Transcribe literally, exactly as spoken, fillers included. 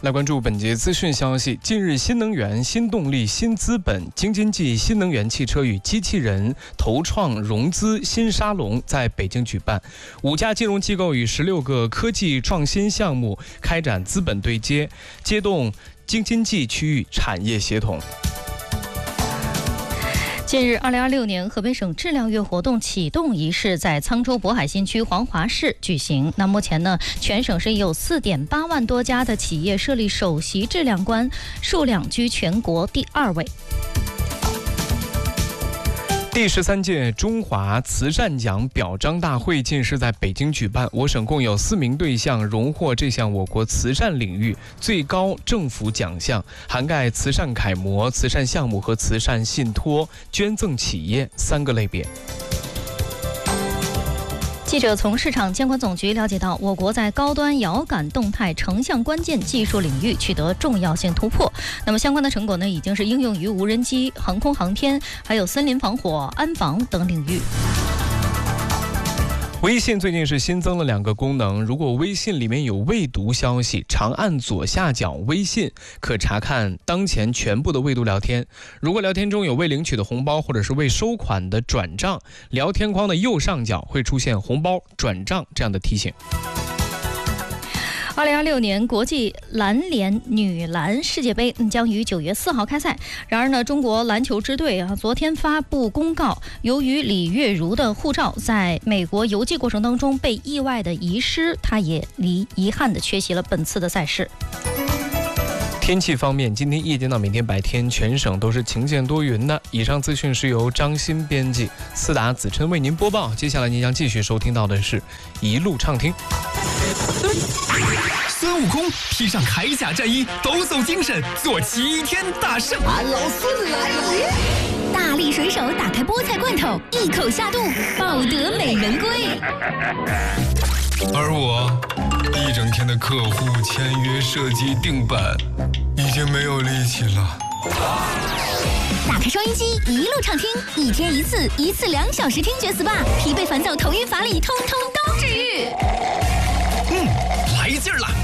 来关注本节资讯消息。近日，新能源、新动力、新资本、京津冀新能源汽车与机器人投创融资新沙龙在北京举办，五家金融机构与十六个科技创新项目开展资本对接，接动京津冀区域产业协同。 近日，二零二六年河北省质量月活动启动仪式在沧州渤海新区黄华市举行。那目前呢，全省是有四点八万多家的企业设立首席质量官，数量居全国第二位。 第十三届中华慈善奖表彰大会近日在北京举办，我省共有四名对象荣获这项我国慈善领域最高政府奖项，涵盖慈善楷模、慈善项目和慈善信托、捐赠企业三个类别。 记者从市场监管总局了解到，我国在高端遥感动态成像关键技术领域取得重要性突破。那么相关的成果呢，已经是应用于无人机、航空航天、还有森林防火、安防等领域。 微信最近是新增了两个功能，如果微信里面有未读消息，长按左下角微信，可查看当前全部的未读聊天。如果聊天中有未领取的红包或者是未收款的转账，聊天框的右上角会出现红包、转账这样的提醒。 二零二六年国际篮联女篮世界杯将于九月四号开赛。然而呢，中国篮球支队啊昨天发布公告，由于李月如的护照在美国邮寄过程当中被意外的遗失，她也离遗憾的缺席了本次的赛事。 天气方面，今天夜间到明天白天，全省都是晴间多云的。以上资讯是由张鑫编辑，思达子琛为您播报。接下来您将继续收听到的是一路畅听。 孙悟空披上铠甲战衣，抖擞精神，做齐天大圣。 俺老孙来了！ 大力水手打开菠菜罐头，一口下肚，抱得美人归。 而我一整天的客户签约、设计、定版，已经没有力气了。 打开收音机，一路畅听，一天一次，一次两小时听觉 S P A， 疲惫烦躁、头晕乏力，通通都治愈。 嗯，来劲儿了！